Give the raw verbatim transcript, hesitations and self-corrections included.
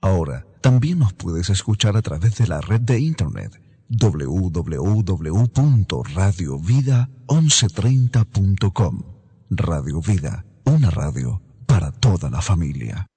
Ahora, también nos puedes escuchar a través de la red de internet doble u doble u doble u punto radio vida once treinta punto com. Radio Vida, una radio para toda la familia.